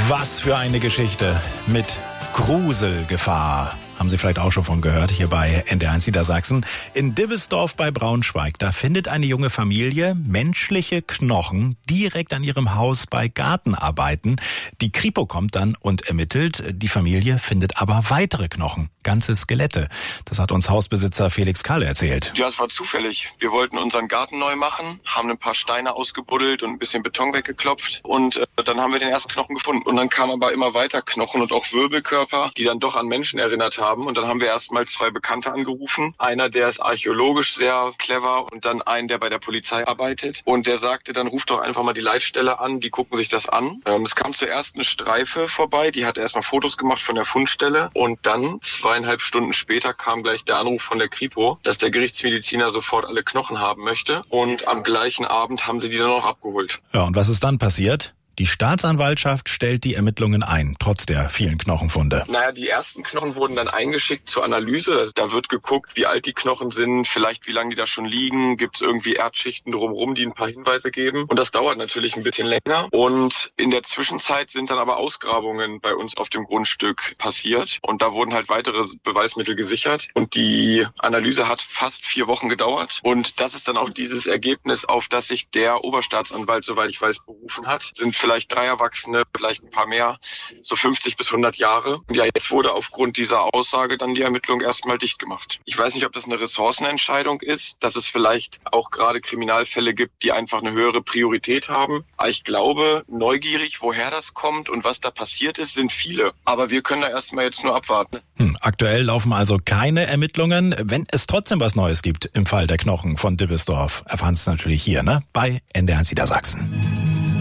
Was für eine Geschichte mit Gruselgefahr. Haben Sie vielleicht auch schon von gehört, hier bei NDR1 Niedersachsen. In Dibbesdorf bei Braunschweig, da findet eine junge Familie menschliche Knochen direkt an ihrem Haus bei Gartenarbeiten. Die Kripo kommt dann und ermittelt. Die Familie findet aber weitere Knochen, ganze Skelette. Das hat uns Hausbesitzer Felix Kalle erzählt. Ja, es war zufällig. Wir wollten unseren Garten neu machen, haben ein paar Steine ausgebuddelt und ein bisschen Beton weggeklopft. Und dann haben wir den ersten Knochen gefunden. Und dann kamen aber immer weiter Knochen und auch Wirbelkörper, die dann doch an Menschen erinnert haben. Und dann haben wir erstmal 2 Bekannte angerufen. Einer, der ist archäologisch sehr clever, und dann einen, der bei der Polizei arbeitet. Und der sagte, dann ruft doch einfach mal die Leitstelle an, die gucken sich das an. Es kam zuerst eine Streife vorbei, die hatte erstmal Fotos gemacht von der Fundstelle. Und dann 2,5 Stunden später kam gleich der Anruf von der Kripo, dass der Gerichtsmediziner sofort alle Knochen haben möchte. Und am gleichen Abend haben sie die dann auch abgeholt. Ja, und was ist dann passiert? Die Staatsanwaltschaft stellt die Ermittlungen ein, trotz der vielen Knochenfunde. Naja, die ersten Knochen wurden dann eingeschickt zur Analyse. Also da wird geguckt, wie alt die Knochen sind, vielleicht wie lange die da schon liegen. Gibt es irgendwie Erdschichten drumherum, die ein paar Hinweise geben. Und das dauert natürlich ein bisschen länger. Und in der Zwischenzeit sind dann aber Ausgrabungen bei uns auf dem Grundstück passiert. Und da wurden halt weitere Beweismittel gesichert. Und die Analyse hat fast 4 Wochen gedauert. Und das ist dann auch dieses Ergebnis, auf das sich der Oberstaatsanwalt, soweit ich weiß, berufen hat. Sind vielleicht 3 Erwachsene, vielleicht ein paar mehr, so 50 bis 100 Jahre. Und ja, jetzt wurde aufgrund dieser Aussage dann die Ermittlung erstmal dicht gemacht. Ich weiß nicht, ob das eine Ressourcenentscheidung ist, dass es vielleicht auch gerade Kriminalfälle gibt, die einfach eine höhere Priorität haben. Aber ich glaube, neugierig, woher das kommt und was da passiert ist, sind viele. Aber wir können da erstmal jetzt nur abwarten. Aktuell laufen also keine Ermittlungen. Wenn es trotzdem was Neues gibt im Fall der Knochen von Dibbesdorf, erfahren Sie es natürlich hier, bei NDR1 Niedersachsen.